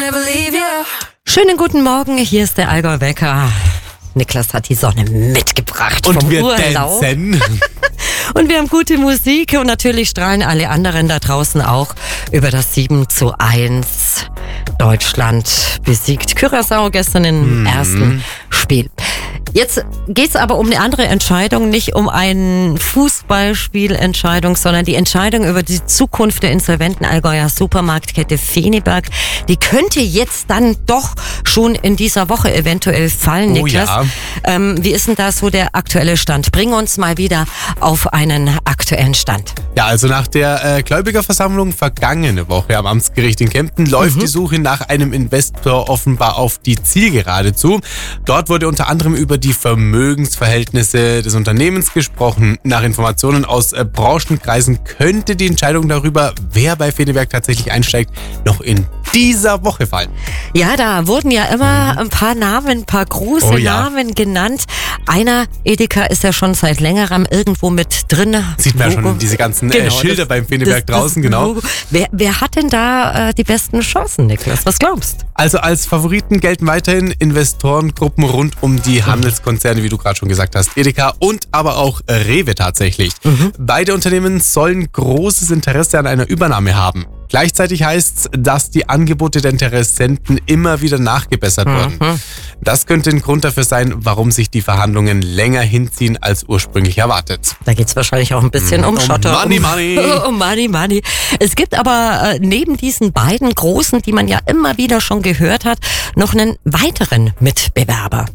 Schönen guten Morgen, hier ist der Allgäu Wecker. Niklas hat die Sonne mitgebracht und vom wir Urlaub. tanzen. Und wir haben gute Musik und natürlich strahlen alle anderen da draußen auch über das 7:1. Deutschland besiegt Curaçao gestern im ersten Spiel. Jetzt geht's aber um eine andere Entscheidung, nicht um eine Fußballspielentscheidung, sondern die Entscheidung über die Zukunft der insolventen Allgäuer Supermarktkette Feneberg. Die könnte jetzt dann doch schon in dieser Woche eventuell fallen, Niklas. Ja. Wie ist denn da so der aktuelle Stand? Bring uns mal wieder auf einen aktuellen Stand. Ja, also nach der Gläubigerversammlung vergangene Woche am Amtsgericht in Kempten läuft die Suche nach einem Investor offenbar auf die Zielgerade zu. Dort wurde unter anderem über die Vermögensverhältnisse des Unternehmens gesprochen. Nach Informationen aus Branchenkreisen könnte die Entscheidung darüber, wer bei Feneberg tatsächlich einsteigt, noch in dieser Woche fallen. Ja, da wurden ja immer ein paar Namen, ein paar große Namen genannt. Einer, Edeka, ist ja schon seit längerem irgendwo mit drin. Sieht man ja schon diese ganzen Schilder beim Feneberg draußen, genau. Wer hat denn da die besten Chancen, Niklas? Was glaubst du? Also als Favoriten gelten weiterhin Investorengruppen rund um die Handelskonzerne, wie du gerade schon gesagt hast, Edeka und aber auch Rewe tatsächlich. Beide Unternehmen sollen großes Interesse an einer Übernahme haben. Gleichzeitig heißt es, dass die Angebote der Interessenten immer wieder nachgebessert wurden. Das könnte ein Grund dafür sein, warum sich die Verhandlungen länger hinziehen als ursprünglich erwartet. Da geht's wahrscheinlich auch ein bisschen um Schotter. Money. Um Money. Es gibt aber neben diesen beiden großen, die man ja immer wieder schon gehört hat, noch einen weiteren Mitbewerber.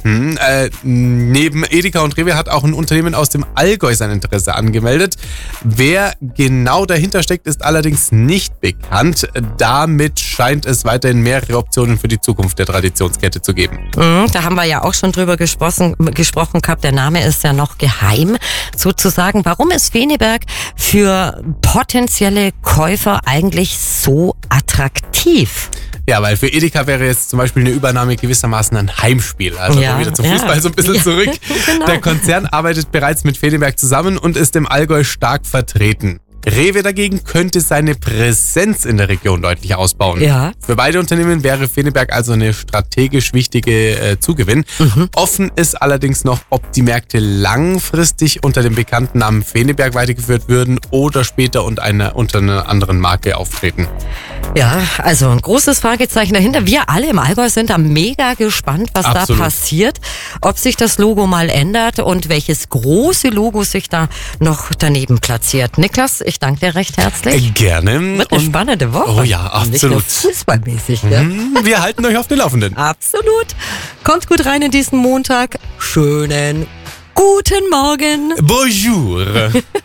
Neben Edeka und Rewe hat auch ein Unternehmen aus dem Allgäu sein Interesse angemeldet. Wer genau dahinter steckt, ist allerdings nicht bekannt. Damit scheint es weiterhin mehrere Optionen für die Zukunft der Traditionskette zu geben. Da haben wir ja auch schon drüber gesprochen gehabt. Der Name ist ja noch geheim, sozusagen. Warum ist Feneberg für potenzielle Käufer eigentlich so attraktiv? Ja, weil für Edeka wäre jetzt zum Beispiel eine Übernahme gewissermaßen ein Heimspiel. Also wieder zum Fußball so ein bisschen zurück. Genau. Der Konzern arbeitet bereits mit Feneberg zusammen und ist im Allgäu stark vertreten. Rewe dagegen könnte seine Präsenz in der Region deutlich ausbauen. Ja. Für beide Unternehmen wäre Feneberg also eine strategisch wichtige Zugewinn. Offen ist allerdings noch, ob die Märkte langfristig unter dem bekannten Namen Feneberg weitergeführt würden oder später unter einer anderen Marke auftreten. Ja, also ein großes Fragezeichen dahinter. Wir alle im Allgäu sind da mega gespannt, was da passiert. Ob sich das Logo mal ändert und welches große Logo sich da noch daneben platziert. Niklas, ich danke dir recht herzlich. Gerne. Wird eine spannende Woche. Oh ja, absolut. Nicht nur fußballmäßig. Ja? Wir halten euch auf den Laufenden. Absolut. Kommt gut rein in diesen Montag. Schönen guten Morgen. Bonjour.